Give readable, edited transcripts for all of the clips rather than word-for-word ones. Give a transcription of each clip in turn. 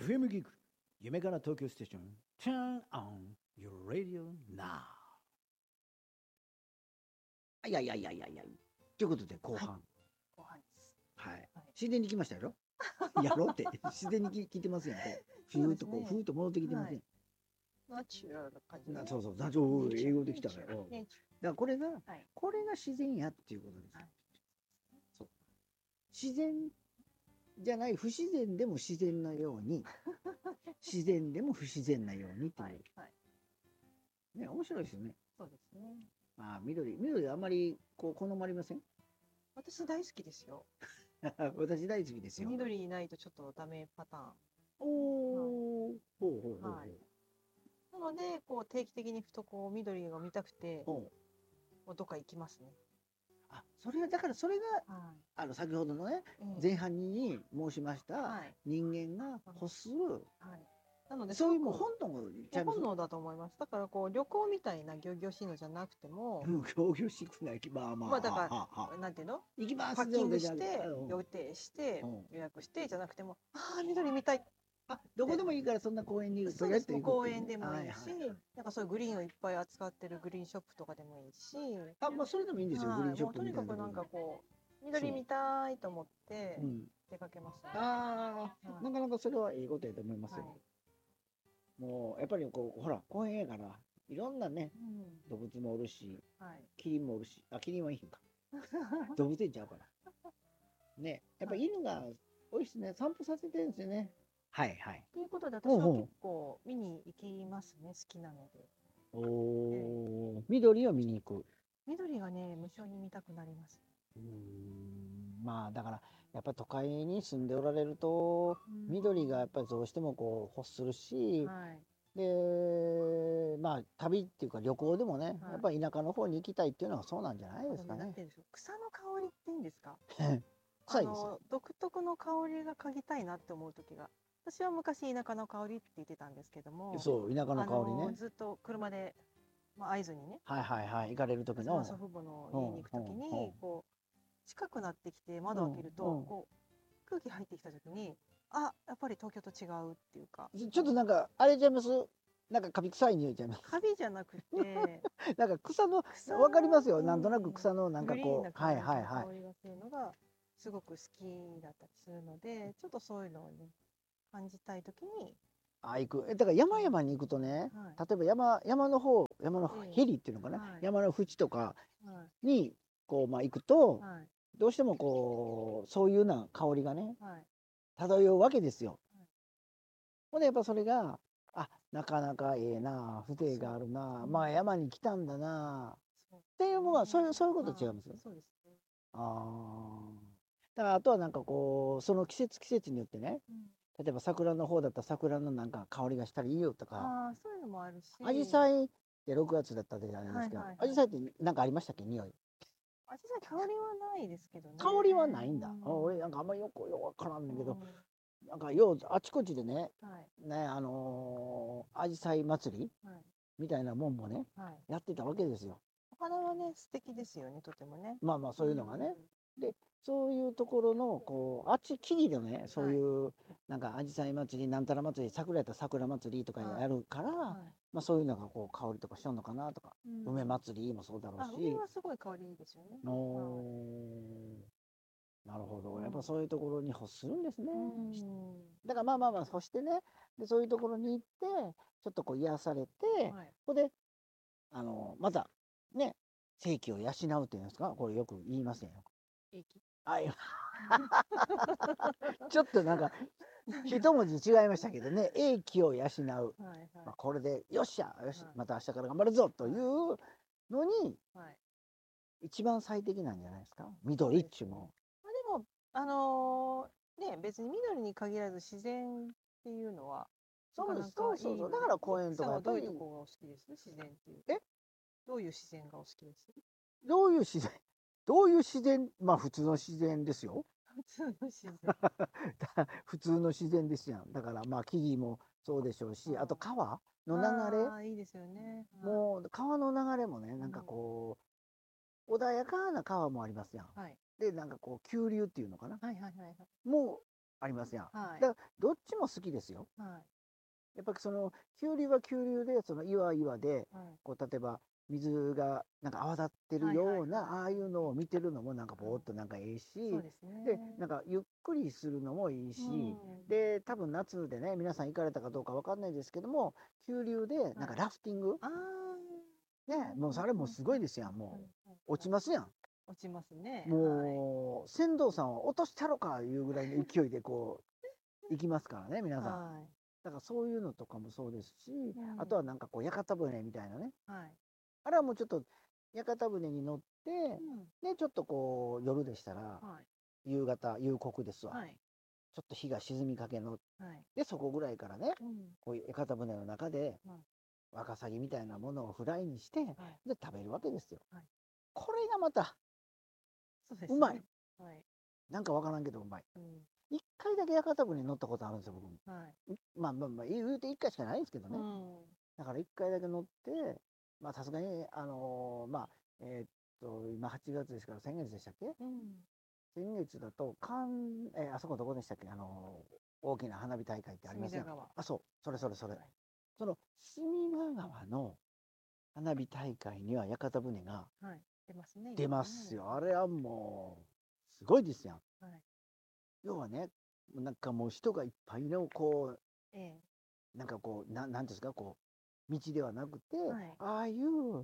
FM ギグ夢から東京ステーション Turn on your radio now。 いやいやいやいやいやということで後半、 後半です。 はい、 はい自然に来ましたよ。やろうって自然に聞いてますやん。こうふーっとこうふーっと戻ってきてますやん。 ナチュラルな感じね。 そうそう、英語できたらよ。だかネイチらこれが、 はいこれが自然やっていうことですよ。 はいそう。自然じゃない不自然でも自然なように、自然でも不自然なようにっていう。 はいはい。 ね、面白いですよね。 そうですね。 まあ緑あんまりこう好まれません？ 私大好きですよ。 私大好きですよ。 緑ないとちょっとダメパターン。 おお、ほうほうほうほう。 はいなのでこう定期的にふとこう緑が見たくて、 ほう。 もうどっか行きますね。 あ、それはだからそれがはい。 先ほどのね、 ええ前半に申しましたはい人間が欲する、 はい。なのでそういうもうすごく本能ちゃいます？ 本能だと思います。だからこう旅行みたいな仰々しいのじゃなくても、 行々しくないき、まあまあ、 まあだからはあはあなんていうの？ 行きますパッキングしでてうん予定してうん予約してじゃなくても、ああ緑見たい。 あ、どこでもいいからそんな公園にそうです。もう公園行くっていうね。 でもいいし、 はいはい。 なんかそういうグリーンをいっぱい扱ってるグリーンショップとかでもいいし、 あ、まあそれでもいいんですよ、グリーンショップもうとにみたいなところで。 かくなんかこう緑見たいと思ってうん。 出かけますね。 ああ、なかなかそれはいいことやと思いますはい。 よ。もうやっぱりこうほら公園やからいろんなね動物もおるし、 はい。 キリンもおるし、あ、キリンはいいんか。動物園ちゃうから。ね、やっぱ犬が多いしね、散歩させてるんですよね。はいはい。 ということで私ほうほうは結構見に行きますね。好きなので。 おお、緑を見に行く。 緑がね無性に見たくなります。 まあだからやっぱり都会に住んでおられると緑がやっぱりどうしてもこう欲するし、 はい。 でまあ旅っていうか旅行でもね、 はいやっぱり田舎の方に行きたいっていうのはそうなんじゃないですかね。 なんていうんでしょう。草の香りっていいんですか？ 臭いですよ。 独特の香りが嗅ぎたいなって思う時が。私は昔田舎の香りって言ってたんですけども、 そう田舎の香りね。 ずっと車で、まあ、会津にね、 はいはいはい、行かれる時の。 祖父母の家に行く時にこう近くなってきて窓を開けると、こう空気入ってきた時に、あ、やっぱり東京と違うっていうか。 ちょっとなんかあれちゃいます？なんかカビ臭い匂いちゃいます？ カビじゃなくてなんか草のわかりますよ。なんとなく草のなんかグリーンこう、はいな感じのはいはい。 香りがするのがすごく好きだったりするので、ちょっとそういうのをね感じたい時に、 あ、行く。だから山々に行くとね、 はい例えば山の方、山のヘリっていうのかな、 はい山の縁とかはいにこうまあ行くと、 はいどうしてもこうそういうような香りがねはい漂うわけですよ。ほんでやっぱそれが、あ、なかなかええな、風情があるな、まあ山に来たんだなっていうのがそういうこと違いますよ。 そうですね。 ああ。だからあとはなんかこうその季節によってね、例えば桜の方だったら桜のなんか香りがしたりいいよとか、 ああ、そういうのもあるし。 アジサイって6月だったじゃないですか。 はいはいはいアジサイってなんかありましたっけ、匂い？ アジサイ香りはないですけどね。 香りはないんだ。俺なんかあんまりよくわからんねんけど、なんかあちこちでね、ね、アジサイ祭りみたいなもんもね、やってたわけですよ。 お花はね、素敵ですよね、とてもね。 まあまあそういうのがね。で、そういうところの、こう、あっち木々でね、そういう、なんか、アジサイ祭り、なんたら祭り、桜やったら桜祭りとかやるから、まあそういうのが、こう、香りとかしよんのかなとか、梅祭りもそうだろうし。 梅はすごい香りいいですよね。 なるほど。やっぱそういうところに欲するんですね。だからまあ、そしてね、でそういうところに行って、ちょっとこう癒されて、ここで、また、ね、生気を養うっていうんですか、これよく言いますよ。はい。ちょっとなんか、一文字違いましたけどね、英気を養う。まあ、これで、よっしゃ、よし、また明日から頑張るぞというのに、一番最適なんじゃないですか、緑っちゅうも。 でも、ね、別に緑に限らず自然っていうのは、 そうです、そう。だから公園とかやっぱり。 どういうところがお好きです？自然っていう。どういう自然がお好きです？ どういう自然、まあ普通の自然ですよ。 普通の自然。 普通の自然ですやん。だからまあ木々もそうでしょうし、あと川の流れ。 ああ、いいですよね。 もう川の流れもね、なんかこう、穏やかな川もありますやん。で、なんかこう、急流っていうのかな。もう、 ありますやん。 はい。 だからどっちも好きですよ。 はい。 やっぱりその急流は急流で、その岩は岩で、 はい。 こう例えば水がなんか泡立ってるような、ああいうのを見てるのもなんかぼーっとなんかええし、 そうですね。 で、なんかゆっくりするのもいいし、で、多分夏でね、皆さん行かれたかどうかわかんないですけども、急流でなんかラフティング、 あね、もうそれもすごいですやん、もう落ちますやん。 落ちますね。 もう船頭さんは落としたろかいうぐらいの勢いでこう行きますからね、皆さん。 はい。 だからそういうのとかもそうですし、 うんあとはなんかこう屋形船みたいなね、 はい。 あれはもうちょっと屋形船に乗って、 うんでちょっとこう夜でしたらはい。 夕方夕刻ですわ、 はい。 ちょっと日が沈みかけのはい。 でそこぐらいからね、 うんこういう屋形船の中ではいワカサギみたいなものをフライにして、 はい。 で食べるわけですよ。 はいこれがまたそうですね。 うまい。 はい。 なんかわからんけどうまい。 うん一回だけ屋形船に乗ったことあるんですよ、僕も。 はい。 まあまあまあ、言うて一回しかないんですけどね。 うんだから一回だけ乗って、まあさすがに、まあ、今8月ですから先月でしたっけ、 うん先月だと、あそこどこでしたっけ、大きな花火大会ってありますよ。 隅田川。 あ、そう、それそれそれ。 はいその隅田川の花火大会には屋形船がはい。出ますね。 出ますよ。あれはもう、すごいですやん。 はい。 要はね、なんかもう人がいっぱいの、こええ。 う、なんかこう、なんていうんですか、こう、道ではなくて、 はいああいう、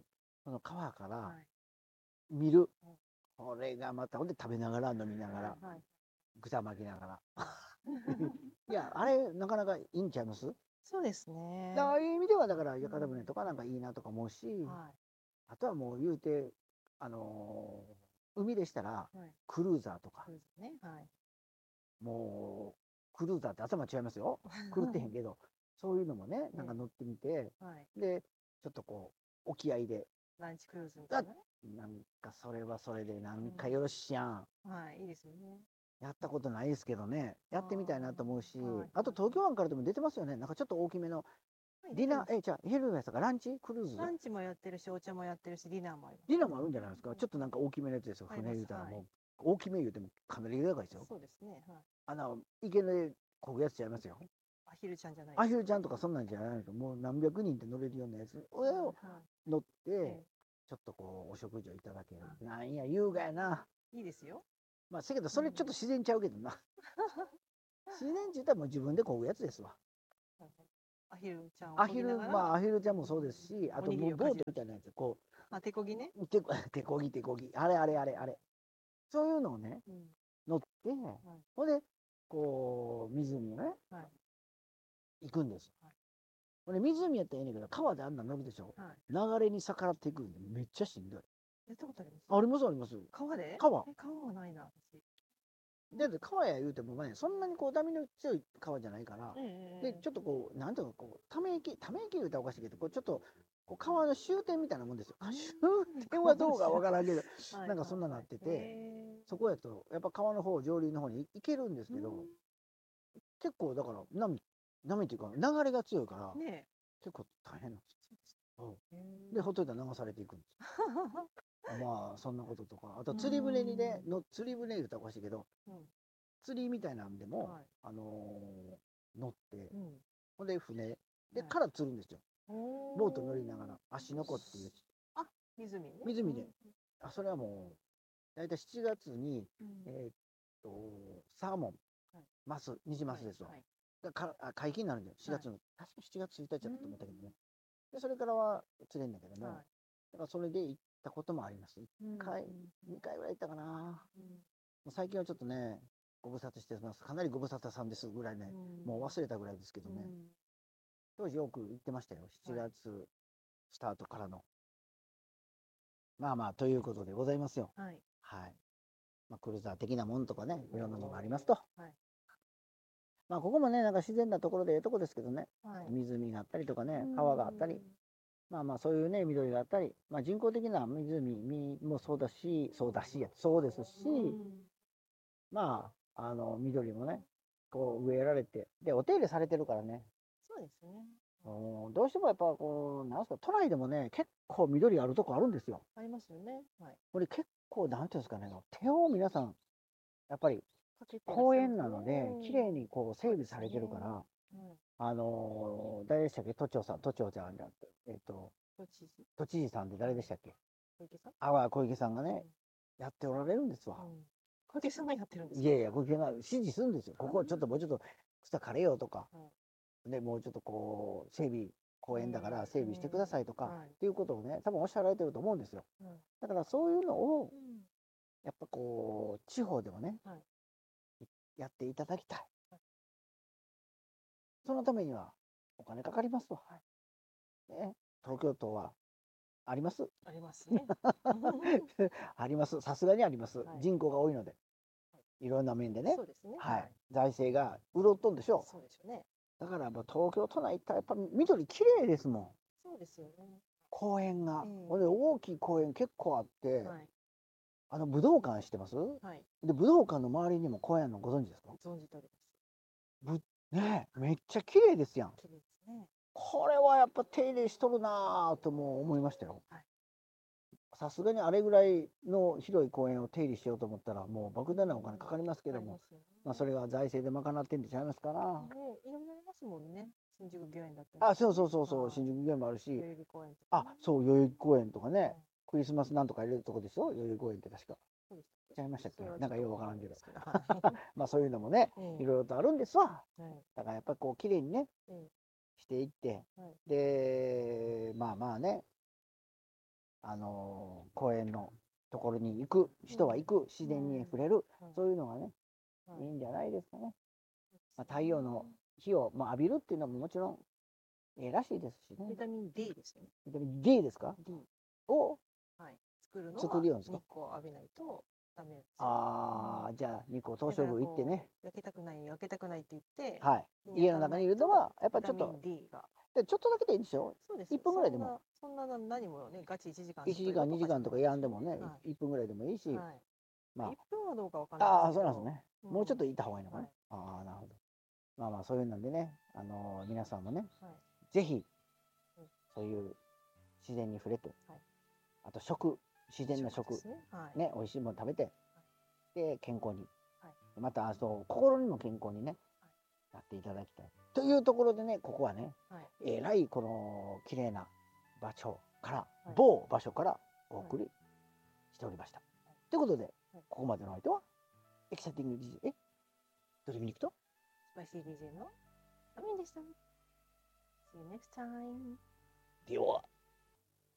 その川からはい。 見る。 うんこれがまた、ほんで食べながら飲みながら、 はいはい。 草巻きながら。いや、あれ、なかなかいいんちゃいます？ そうですね。 ああいう意味では、だから、屋形船とかなんかいいなとか思うし、 はあとはもう言うて、海でしたら、 い。はい。 クルーザーとかそう、ですね。はい。 もう、クルーザーって頭違いますよ。狂ってへんけど、そういうのもね、なんか乗ってみて、 はい。 で、ちょっとこう、沖合で、 ランチクルーズみたいなね。 なんかそれはそれで、なんかよろしいやん。 はい。いいですよね。 やったことないですけどね、やってみたいなと思うし、 はいあと東京湾からでも出てますよね、なんかちょっと大きめの、ディナー、じゃあ、昼のやつか、ランチクルーズランチもやってるし、お茶もやってるし、ディナーもあります。 ディナーもあるんじゃないですか、ちょっとなんか大きめのやつですよ、船言うたらもう、大きめ言うてもかなり高いですよ。 そうですね。はい。 池で漕ぐやつちゃいますよ。 アヒルちゃんじゃないアヒルちゃんとかそんなんじゃないと、もう何百人って乗れるようなやつをはい乗ってえ、 ちょっとこう、お食事をいただける。なんや、優雅やな。 いいですよ。 まあ、せやけど、それちょっと自然ちゃうけどな。自然って言ったらもう自分で漕ぐやつですわ。 アヒルちゃんをアヒル、 漕ぎながら。 まあ、アヒルちゃんもそうですし、あとおにぎりをボートかじるみたいなやつ、こあ、手こぎね。 う、手漕ぎ、手漕ぎ。あれあれあれあれ。そういうのをね、 うん。 乗って、ほんで、こう、湖をね、 はい。 行くんですよはい。 ほんで、湖やったらええねんけど、川であんな乗るでしょ。 はい。 流れに逆らっていくんで、めっちゃしんどい。 やったことあります。 ありますあります。 川で。 川。 川はないな、私。 だって川や言うてもね、そんなにこう、波の強い川じゃないから、で、ちょっとこう、なんていうか、こう、ため池言うたらおかしいけど、こう、ちょっと、こう川の終点みたいなもんですよ。終点はどうかわからんけど、なんかそんななってて、そこやと、やっぱ川の方、上流の方に行けるんですけど、結構だから、波っていうか、流れが強いから、結構大変なんですよ。で、ほっといたら流されていくんですよ。まあ、そんなこととか、あと釣り船にね、釣り船言うたらおかしいけど、釣りみたいなんでも、乗って、ほんで船でから釣るんですよ。ボート乗りながら、芦ノ湖っていう。 あ、湖ね。 湖で。それはもう、大体7月に、サーモン、マス、ニジマスですわ。解禁になるんだよ、4月の。確か7月1日だったと思ったけどね。で、それからは釣れるんだけども、だからそれで行ったこともあります。1回、2回ぐらい行ったかな。もう最近はちょっとね、ご無沙汰してます。かなりご無沙汰さんですぐらいね、もう忘れたぐらいですけどね。当時よく行ってましたよ、7月スタートからの。まあまあ、ということでございますよ。はい。まあ、クルーザー的なもんとかね、いろんなのがありますと。まあ、ここもね、なんか自然なところでええとこですけどね、湖があったりとかね、川があったり、まあまあ、そういうね、緑があったり、まあ、人工的な湖もそうですし、まあ、緑もね、こう植えられて、で、お手入れされてるからね。 そうですね。 どうしてもやっぱこう、なんすか、都内でもね、結構緑あるとこあるんですよ。 ありますよね。 これ結構、なんていうんですかね、手を皆さん、やっぱり公園なので綺麗にこう整備されてるから、誰でしたっけ、都庁さんじゃなくて、都知事さんって誰でしたっけ、小池さんがね、やっておられるんですわ。 小池さんがやってるんですか。 いやいや、小池さんが指示するんですよ。ここちょっともうちょっと草刈れよとか、でもうちょっとこう整備、公園だから整備してくださいとかっていうことをね、多分おっしゃられてると思うんですよ。だからそういうのをやっぱこう地方でもね、やっていただきたい。そのためにはお金かかりますわ。ね、東京都はあります。 ありますね。 あります。さすがにあります。人口が多いので、いろんな面でね。 そうですね。 はい。財政が潤っとんでしょう。 そうですよね。 だからやっぱ東京都内行ったらやっぱ緑綺麗ですもん。 そうですよね。 公園が。ほんで大きい公園結構あって、武道館知ってます？で、武道館の周りにも公園あるのご存知ですか？ 存じております。ね、めっちゃ綺麗ですやん。 綺麗ですね。 これはやっぱ手入れしとるなぁとも思いましたよ。さすがにあれぐらいの広い公園を手入れしようと思ったらもう莫大なお金かかりますけども、まあそれが財政で賄ってんでちゃいますから。 いろいろありますもんね。新宿御苑だったり。 あ、そうそうそうそう、新宿御苑もあるし、あ、そう、代々木公園とかね、クリスマスなんとか入れるとこですよ、代々木公園って確か。ちゃいましたっけ？なんかよくわからんけど。まあそういうのもね、いろいろとあるんですわ。だからやっぱりこう綺麗にね、していって、で、まあまあね、公園のところに行く人は行く、自然に触れる、そういうのがね、いいんじゃないですかね。まあ、太陽の日を、まあ、浴びるっていうのももちろんらしいですしね。 ビタミン D ですね。 ビタミン D ですか？ D を作るようですか？ 日光を浴びないとダメです。 ああ、じゃあ日光東照宮行ってね。 焼けたくないって言って、 はい。家の中にいるのはやっぱちょっと。でちょっとだけでいいんですよ。1分ぐらいでも。 そんな何もね、ガチ1時間。 1時間、2時間とかやんでもね、1分ぐらいでもいいし。 まあ、1分はどうかわかんないですけど。ああ、そうなんですね。もうちょっといた方がいいのかな。ああ、なるほど。まあまあ、そういうのでね、皆さんもね、ぜひ、そういう自然に触れて、あと自然な食、ね、美味しいもの食べて、で、健康に。また、心にも健康にね、なっていただきたい。というところでね、ここはね、えらいこの綺麗な場所から、某場所からお送りしておりました。ということで、ここまでの相手は、エキサイティング DJ、ドリミニクと、 スパイシー DJ のアミンでした。See you next time. では。